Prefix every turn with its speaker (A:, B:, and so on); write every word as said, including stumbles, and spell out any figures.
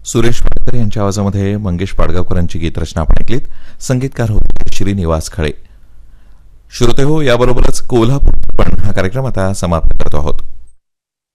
A: सुरेश पाडकर यांच्या आवाजामध्ये मंगेश पाडगावकरांची गीतरचना आपण ऐकलीत. संगीतकार होते श्रीनिवास खळे. श्रोते हो, याबरोबरच कोल्हापूर पण हा कार्यक्रम आता समाप्त करतो आहोत.